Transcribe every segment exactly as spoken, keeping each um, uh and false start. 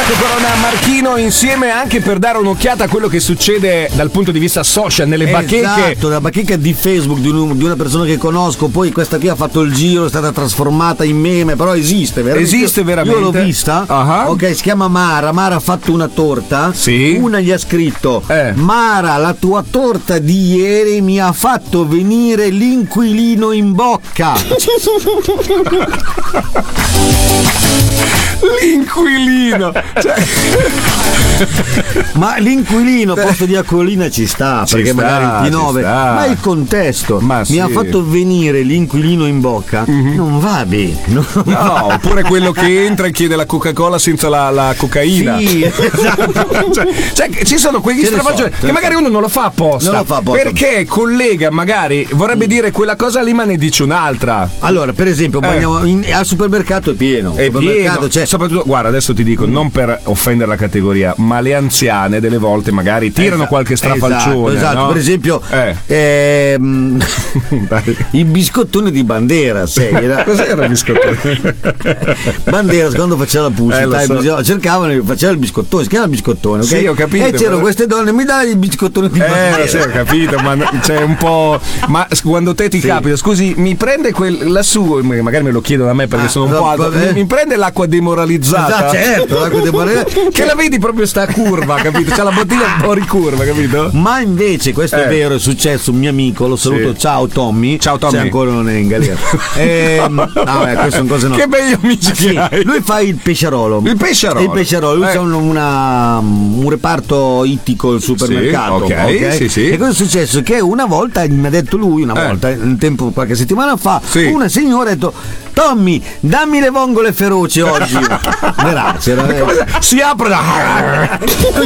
Marco Corona Marchino insieme, anche per dare un'occhiata a quello che succede dal punto di vista social nelle bacheche. Esatto, la bacheca di Facebook di, un, di una persona che conosco, poi questa qui ha fatto il giro, è stata trasformata in meme, però esiste veramente. Esiste veramente. Io l'ho vista. Uh-huh. Ok, si chiama Mara. Mara ha fatto una torta. Sì. Una gli ha scritto: eh. Mara, la tua torta di ieri mi ha fatto venire l'inquilino in bocca. L'inquilino, cioè... ma l'inquilino posto di acquolina ci sta, ci perché sta, magari il T nove, ma il contesto ma mi sì. ha fatto venire l'inquilino in bocca, mm-hmm. non va bene, no? No, oppure quello che entra e chiede la Coca-Cola senza la, la cocaina. Sì, esatto. cioè, cioè, ci sono quegli stravagioni so, che magari uno non lo fa apposta, non lo fa apposta, perché collega, magari vorrebbe dire quella cosa lì ma ne dice un'altra. Allora, per esempio, eh. andiamo in, al supermercato è pieno, è pieno, c'è. Soprattutto, guarda, adesso ti dico, non per offendere la categoria, ma le anziane delle volte magari tirano esatto, qualche strafalcione. Esatto, esatto. No? Per esempio eh. ehm, il biscottone di Banderas. Cos'era il biscottone? Banderas quando faceva la pubblicità eh, so. cercavano, faceva il biscottone, si chiama il biscottone, okay? Sì, ho capito. E c'erano queste donne, mi dai il biscottone di Banderas. Eh, sì, ho capito, ma c'è un po'. Ma quando te ti sì. capita, scusi, mi prende quel lassù, magari me lo chiedono a me perché ah, sono un no, po' alto, eh. mi prende l'acqua demoralizzata. Esatto, certo, l'acqua demoralizzata. Che la vedi proprio sta curva, capito? C'ha la bottiglia un po' ricurva, capito? Ma invece questo eh. è vero, è successo un mio amico, lo saluto, sì. ciao Tommy. Ciao Tommy. Se ancora non è in galera. e, no, beh, queste sono cose no. Che begli amici ah, sì. che hai. Lui fa il pesciarolo. Il pesciarolo. Il pesciarolo, lui eh. ha un, una, un reparto ittico al supermercato. Sì, okay, okay? Sì, sì. E cosa è successo? Che una volta, mi ha detto lui, una eh. volta, un tempo, qualche settimana fa, sì. una signora ha detto: Tommy, dammi le vongole feroci oggi. Grazie. Si apre da.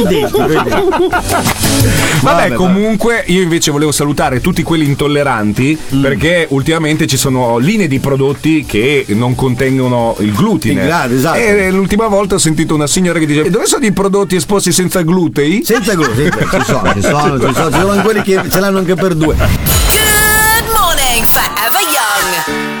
Vabbè, comunque io invece volevo salutare tutti quelli intolleranti mm. perché ultimamente ci sono linee di prodotti che non contengono il glutine. Grado, esatto. E l'ultima volta ho sentito una signora che dice: dove sono i prodotti esposti senza glutei? Senza glutei, ci sono, ci sono, ci sono, ci sono quelli che ce l'hanno anche per due. Good morning, Forever Young.